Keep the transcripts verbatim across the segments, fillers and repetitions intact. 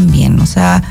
también, o sea,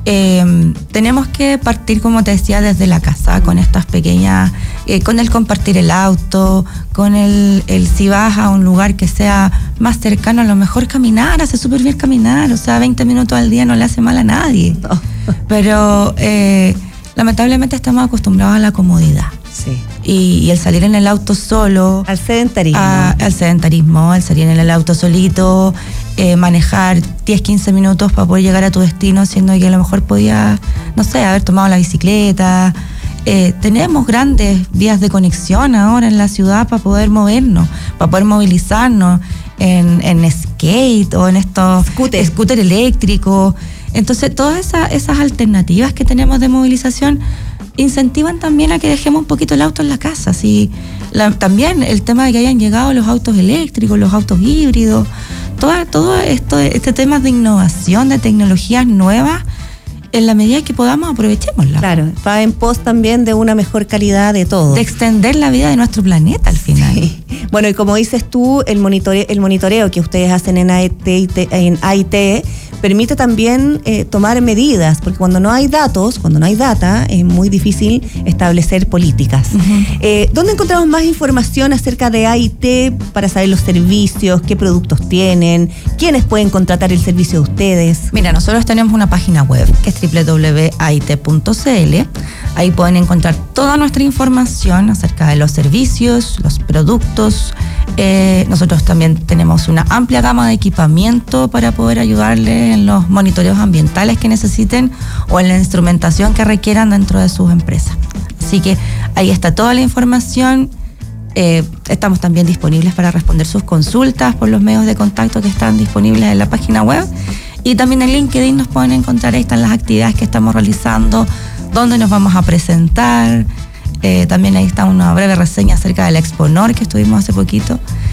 eh, tenemos que partir, como te decía, desde la casa, con estas pequeñas, eh, con el compartir el auto, con el, el si vas a un lugar que sea más cercano, a lo mejor caminar, hace súper bien caminar, o sea, veinte minutos al día no le hace mal a nadie, no. Pero eh, lamentablemente estamos acostumbrados a la comodidad. Sí. Y, y el salir en el auto solo. Al sedentarismo. A, al sedentarismo, al salir en el auto solito, eh, manejar diez, quince minutos para poder llegar a tu destino, siendo que a lo mejor podías, no sé, haber tomado la bicicleta. Eh, tenemos grandes vías de conexión ahora en la ciudad para poder movernos, para poder movilizarnos en, en skate o en estos scooter, scooter eléctricos. Entonces, todas esas, esas alternativas que tenemos de movilización incentivan también a que dejemos un poquito el auto en la casa. ¿Sí? La, también el tema de que hayan llegado los autos eléctricos, los autos híbridos, todo, todo esto, este tema de innovación, de tecnologías nuevas, en la medida que podamos, aprovechémosla. Claro, va en pos también de una mejor calidad de todo. De extender la vida de nuestro planeta al final. Sí. Bueno, y como dices tú, el monitoreo, el monitoreo que ustedes hacen en A I T, en A I T permite también eh, tomar medidas, porque cuando no hay datos, cuando no hay data, es muy difícil establecer políticas. Uh-huh. Eh, ¿Dónde encontramos más información acerca de A I T para saber los servicios, qué productos tienen, quiénes pueden contratar el servicio de ustedes? Mira, nosotros tenemos una página web que es doble u doble u doble u punto a i t punto c l. Ahí pueden encontrar toda nuestra información acerca de los servicios, los productos. Eh, nosotros también tenemos una amplia gama de equipamiento para poder ayudarles en los monitoreos ambientales que necesiten o en la instrumentación que requieran dentro de sus empresas. Así que ahí está toda la información. Eh, estamos también disponibles para responder sus consultas por los medios de contacto que están disponibles en la página web. Y también en LinkedIn nos pueden encontrar, ahí están las actividades que estamos realizando, dónde nos vamos a presentar. Eh, también ahí está una breve reseña acerca del Exponor que estuvimos hace poquito.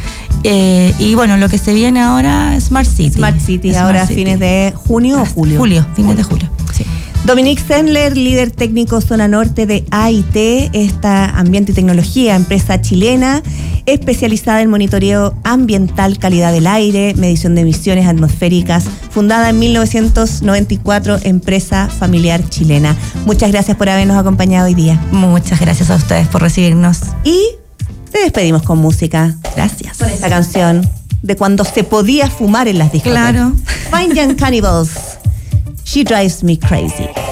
Eh, y bueno, lo que se viene ahora es Smart City. Smart City, Smart ahora City. Fines de junio o julio. Julio, fines de julio. Sí. Dominique Sendler, líder técnico zona norte de A I T, esta Ambiente y Tecnología, empresa chilena especializada en monitoreo ambiental, calidad del aire, medición de emisiones atmosféricas, fundada en mil novecientos noventa y cuatro, empresa familiar chilena. Muchas gracias por habernos acompañado hoy día. Muchas gracias a ustedes por recibirnos. Y te despedimos con música. Gracias. Con esta canción de cuando se podía fumar en las discotecas. Claro. Fine Young Cannibals. She Drives Me Crazy.